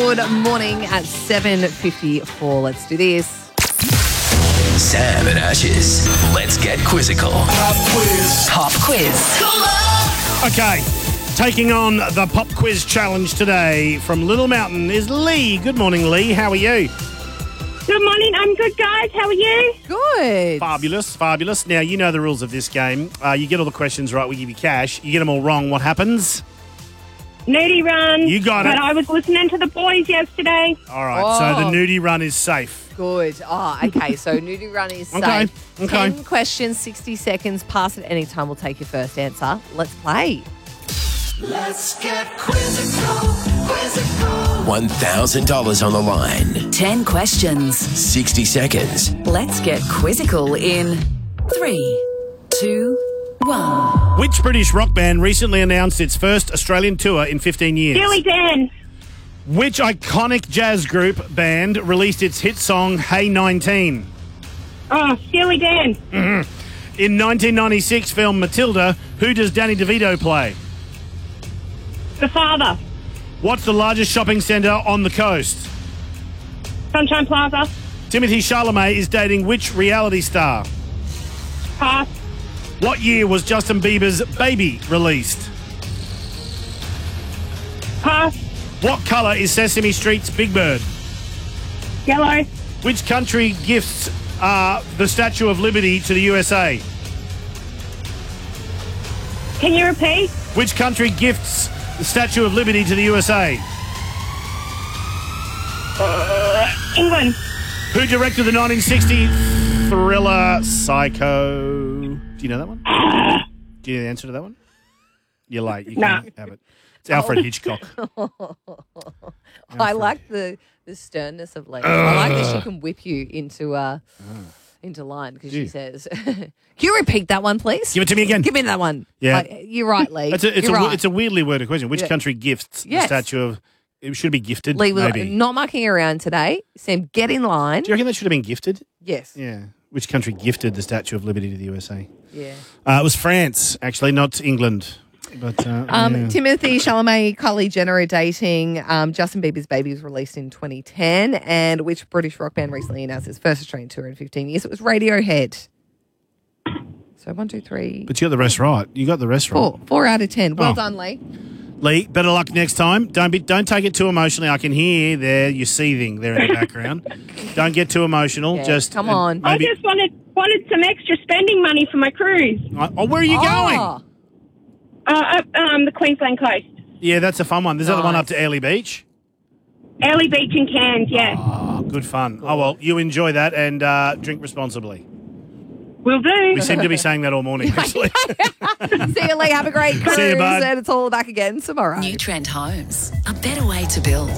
Good morning at 7:54. Let's do this. Sam and Ash's Let's Get Quizzical. Pop quiz. Okay, taking on the Pop Quiz Challenge today from Little Mountain is Lee. Good morning, Lee. How are you? Good morning. I'm good, guys. How are you? Good. Fabulous, fabulous. Now, you know the rules of this game. You get all the questions right, we give you cash. You get them all wrong, what happens? Nudie run. You got it. But I was listening to the boys yesterday. All right, so the nudie run is safe. Good. Oh, okay. So nudie run is safe. Okay. 10 questions, 60 seconds. Pass at any time. We'll take your first answer. Let's play. Let's get quizzical. $1,000 on the line. 10 questions. 60 seconds. Let's get quizzical in 3, 2, 1. Which British rock band recently announced its first Australian tour in 15 years? Steely Dan. Which iconic jazz group band released its hit song Hey 19? Oh, Steely Dan. In 1996 film Matilda, who does Danny DeVito play? The Father. What's the largest shopping centre on the coast? Sunshine Plaza. Timothy Chalamet is dating which reality star? Pass. What year was Justin Bieber's Baby released? Pass. What colour is Sesame Street's Big Bird? Yellow. Which country gifts the Statue of Liberty to the USA? Can you repeat? Which country gifts the Statue of Liberty to the USA? England. Who directed the 1960 thriller Psycho? Do you know that one? Do you know the answer to that one? You're late. You can't have it. It's Alfred Hitchcock. I like the sternness of Lee. I like that she can whip you into line because she says, "Can you repeat that one, please? Give it to me again. Give me that one." Yeah. You're right, Lee. It's a weirdly worded question. Which country gifts the Yes. statue of? It should be gifted. Lee was maybe. not mucking around today. Sam, get in line. Do you reckon that should have been gifted? Yes. Yeah. Which country gifted the Statue of Liberty to the USA? Yeah. It was France, actually, not England. But yeah. Timothy Chalamet, Kylie Jenner are dating. Justin Bieber's Baby was released in 2010. And which British rock band recently announced its first Australian tour in 15 years? It was Radiohead. So 1, 2, 3. But you got the rest right. You got the rest right. 4 out of 10. Well Oh. done, Lee. Lee, better luck next time. Don't take it too emotionally. I can hear there you're seething there in the background. Don't get too emotional. Yeah, Just come on. I Maybe, just wanted some extra spending money for my cruise. where are you going? Oh, Up the Queensland coast. Yeah, that's a fun one. Is that the one up Nice. to Airlie Beach? Early Beach in Cairns, yeah. Oh, good fun. Oh, well, you enjoy that and drink responsibly. Will do. We seem to be saying that all morning, actually. See you, Lee. Have a great cruise. See you, bud. And it's all back again tomorrow. New Trend Homes. A better way to build.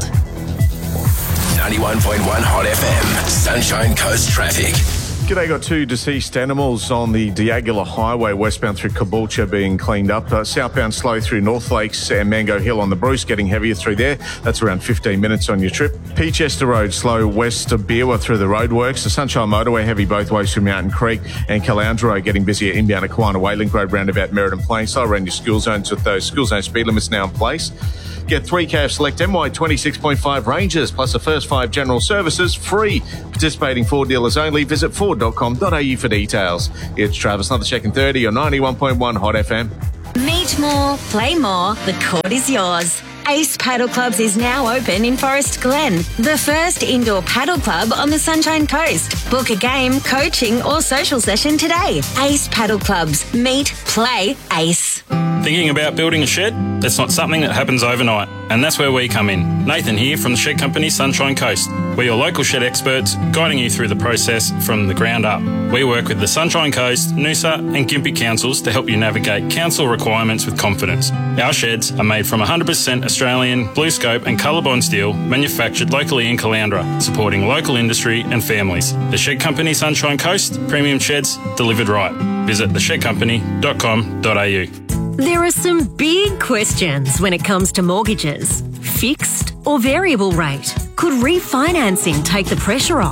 91.1 Hot FM. Sunshine Coast traffic. G'day, got 2 deceased animals on the Diagula Highway, westbound through Caboolture being cleaned up. Southbound slow through North Lakes and Mango Hill on the Bruce, getting heavier through there. That's around 15 minutes on your trip. Peachester Road slow west of Beerwah through the roadworks. The Sunshine Motorway heavy both ways from Mountain Creek, and Caloundra Road getting busier inbound at Kiwana Wayland Road roundabout Meriden Plains. Slow around your school zones with those school zone speed limits now in place. Get 3 KF Select MY 26.5 ranges plus the first 5 general services free. Participating Ford dealers only. Visit ford.com.au for details. It's Travis Check in 30 on 91.1 Hot FM. Meet more, play more, the court is yours. Ace Paddle Clubs is now open in Forest Glen, the first indoor paddle club on the Sunshine Coast. Book a game, coaching or social session today. Ace Paddle Clubs. Meet, play, ace. Thinking about building a shed? That's not something that happens overnight, and that's where we come in. Nathan here from the shed company Sunshine Coast. We're your local shed experts, guiding you through the process from the ground up. We work with the Sunshine Coast, Noosa and Gympie councils to help you navigate council requirements with confidence. Our sheds are made from 100% Australian BlueScope and Colorbond steel, manufactured locally in Caloundra, supporting local industry and families. The Shed Company Sunshine Coast, premium sheds delivered right. Visit theshedcompany.com.au. There are some big questions when it comes to mortgages. Fixed or variable rate? Could refinancing take the pressure off?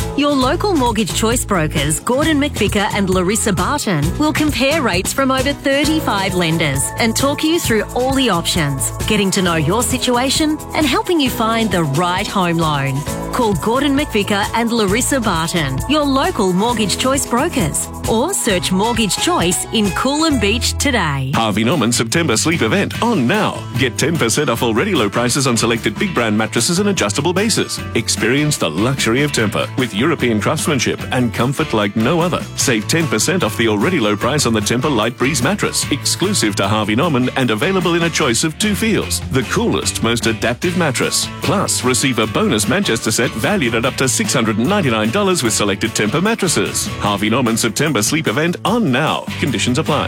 Your local Mortgage Choice brokers, Gordon McVicker and Larissa Barton, will compare rates from over 35 lenders and talk you through all the options, getting to know your situation and helping you find the right home loan. Call Gordon McVicker and Larissa Barton, your local Mortgage Choice brokers, or search Mortgage Choice in Coolum Beach today. Harvey Norman September sleep event on now. Get 10% off already low prices on selected big brand mattresses and adjustable bases. Experience the luxury of Tempur with European craftsmanship and comfort like no other. Save 10% off the already low price on the Tempur Light Breeze mattress, exclusive to Harvey Norman and available in a choice of 2 feels. The coolest, most adaptive mattress. Plus, receive a bonus Manchester set valued at up to $699 with selected Tempur mattresses. Harvey Norman September sleep event on now. Conditions apply.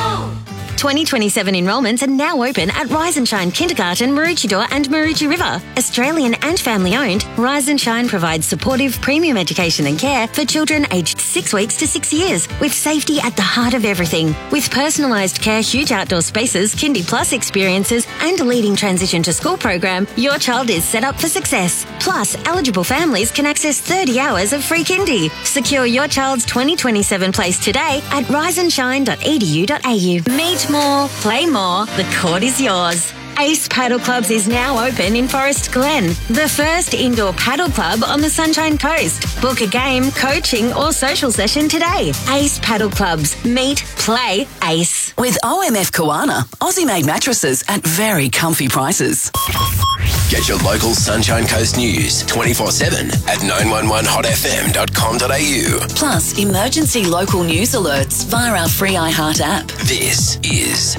2027 enrolments are now open at Rise and Shine Kindergarten, Maroochydore and Maroochy River. Australian and family owned, Rise and Shine provides supportive premium education and care for children aged 6 weeks to 6 years, with safety at the heart of everything. With personalised care, huge outdoor spaces, Kindy Plus experiences and a leading transition to school program, your child is set up for success. Plus, eligible families can access 30 hours of free kindy. Secure your child's 2027 place today at riseandshine.edu.au. Meet more, play more, the court is yours. Ace Paddle Clubs is now open in Forest Glen, the first indoor paddle club on the Sunshine Coast. Book a game, coaching or social session today. Ace Paddle Clubs. Meet, play, ace. With OMF Koana, Aussie-made mattresses at very comfy prices. Get your local Sunshine Coast news 24/7 at 911hotfm.com.au. Plus, emergency local news alerts via our free iHeart app. This is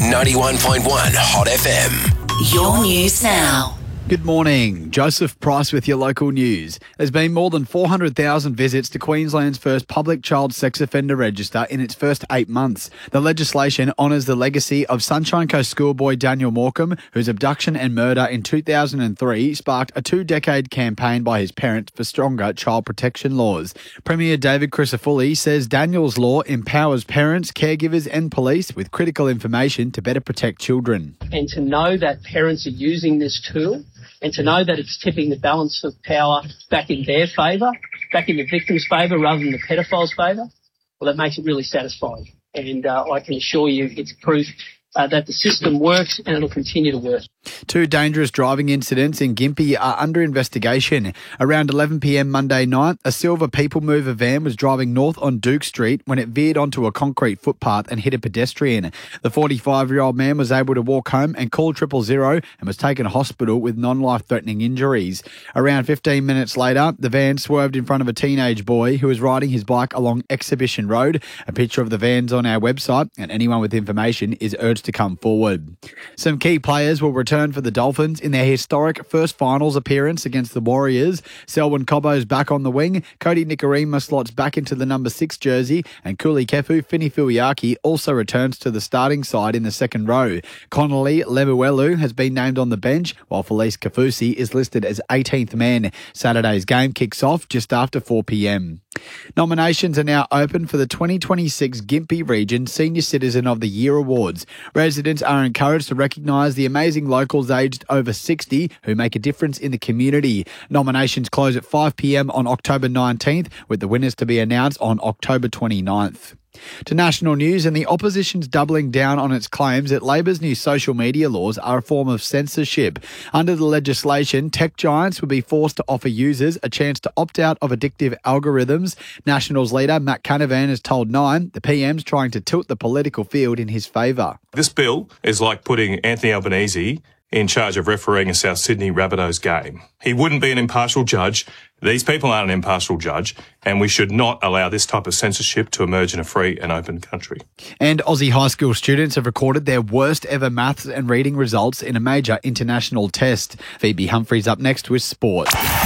91.1 Hot FM. Your news now. Good morning. Joseph Price with your local news. There's been more than 400,000 visits to Queensland's first public child sex offender register in its first 8 months. The legislation honours the legacy of Sunshine Coast schoolboy Daniel Morecambe, whose abduction and murder in 2003 sparked a 2-decade campaign by his parents for stronger child protection laws. Premier David Crisafulli says Daniel's law empowers parents, caregivers and police with critical information to better protect children. And to know that parents are using this tool and to know that it's tipping the balance of power back in their favour, back in the victim's favour rather than the pedophile's favour, well, that makes it really satisfying. And I can assure you it's proof that the system works and it'll continue to work. 2 dangerous driving incidents in Gympie are under investigation. Around 11 p.m. Monday night, a silver People Mover van was driving north on Duke Street when it veered onto a concrete footpath and hit a pedestrian. The 45-year-old man was able to walk home and call 000 and was taken to hospital with non-life-threatening injuries. Around 15 minutes later, the van swerved in front of a teenage boy who was riding his bike along Exhibition Road. A picture of the van's on our website, and anyone with information is urged to come forward. Some key players will return for the Dolphins in their historic first finals appearance against the Warriors. Selwyn Cobbo's back on the wing, Cody Nikorima slots back into the number 6 jersey, and Kuli Kefu Fini-Fuiaki also returns to the starting side in the second row. Connolly Lemuelu has been named on the bench, while Felice Kafusi is listed as 18th man. Saturday's game kicks off just after 4 p.m. Nominations are now open for the 2026 Gympie Region Senior Citizen of the Year Awards. Residents are encouraged to recognise the amazing locals aged over 60 who make a difference in the community. Nominations close at 5 p.m. on October 19th, with the winners to be announced on October 29th. To national news, and the opposition's doubling down on its claims that Labor's new social media laws are a form of censorship. Under the legislation, tech giants would be forced to offer users a chance to opt out of addictive algorithms. Nationals leader Matt Canavan has told Nine the PM's trying to tilt the political field in his favour. This bill is like putting Anthony Albanese in charge of refereeing a South Sydney Rabbitohs game. He wouldn't be an impartial judge. These people aren't an impartial judge, and we should not allow this type of censorship to emerge in a free and open country. And Aussie high school students have recorded their worst ever maths and reading results in a major international test. Phoebe Humphreys up next with sport.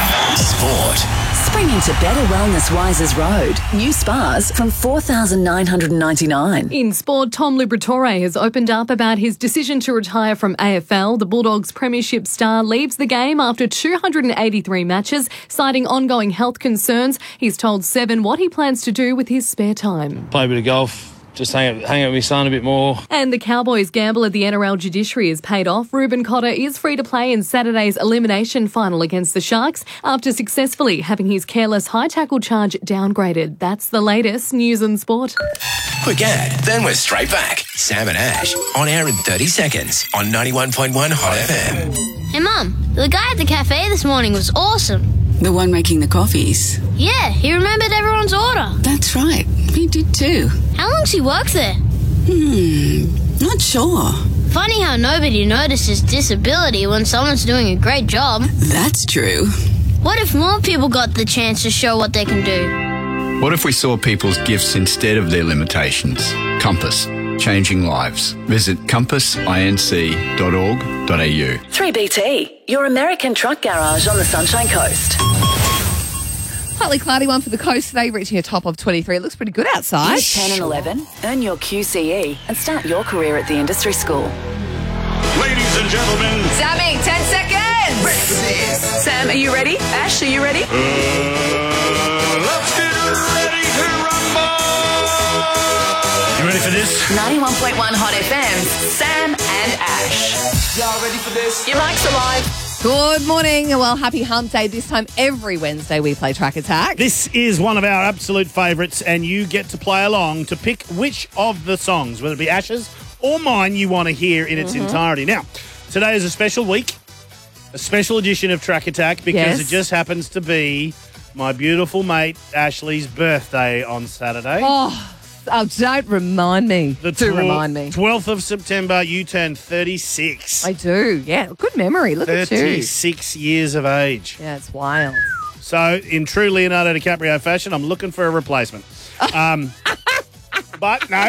Sport. Springing to better wellness Wises Road. New spas from $4,999. In sport, Tom Liberatore has opened up about his decision to retire from AFL. The Bulldogs premiership star leaves the game after 283 matches, citing ongoing health concerns. He's told Seven what he plans to do with his spare time. Play a bit of golf, just hang out with my son a bit more. And the Cowboys gamble at the NRL judiciary is paid off. Ruben Cotter is free to play in Saturday's elimination final against the Sharks after successfully having his careless high tackle charge downgraded. That's the latest news and sport. Quick ad, then we're straight back. Sam and Ash, on air in 30 seconds on 91.1 Hot FM. Hey, Mum, the guy at the cafe this morning was awesome. The one making the coffees? Yeah, he remembered everyone's order. That's right. We did too. How long's he worked there? Not sure. Funny how nobody notices disability when someone's doing a great job. That's true. What if more people got the chance to show what they can do? What if we saw people's gifts instead of their limitations? Compass, changing lives. Visit compassinc.org.au. 3BT, your American truck garage on the Sunshine Coast. Partly cloudy one for the coast today, reaching a top of 23. It looks pretty good outside. Use 10 and 11, earn your QCE and start your career at the industry school. Ladies and gentlemen. Sammy, 10 seconds. Ready for this? Sam, are you ready? Ash, are you ready? Let's get ready to rumble. You ready for this? 91.1 Hot FM, Sam and Ash. Y'all ready for this? Your mics are live. Good morning. Well, happy hump day. This time every Wednesday we play Track Attack. This is one of our absolute favourites, and you get to play along to pick which of the songs, whether it be Ash's or mine, you want to hear in its entirety. Now, today is a special week, a special edition of Track Attack, because it just happens to be my beautiful mate Ashley's birthday on Saturday. Oh, don't remind me. Remind me. 12th of September, you turn 36. I do, yeah. Good memory. Look at you. 36 years of age. Yeah, it's wild. So, in true Leonardo DiCaprio fashion, I'm looking for a replacement. But no.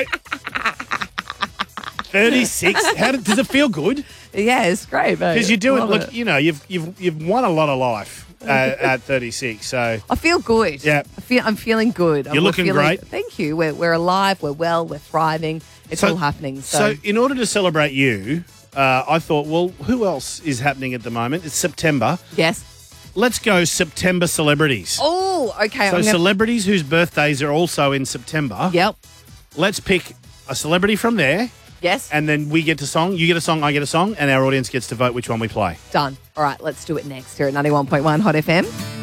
36. Does it feel good? Yeah, it's great, mate. Because you do it. Love Look, you know, you've won a lot of life at 36. So I feel good. Yeah, I'm feeling good. You're looking great. Thank you. We're alive. We're well. We're thriving. It's all happening. So in order to celebrate you, I thought, well, who else is happening at the moment? It's September. Yes. Let's go September celebrities. Oh, okay. So celebrities whose birthdays are also in September. Yep. Let's pick a celebrity from there. Yes. And then we get a song, you get a song, I get a song, and our audience gets to vote which one we play. Done. All right, let's do it next here at 91.1 Hot FM.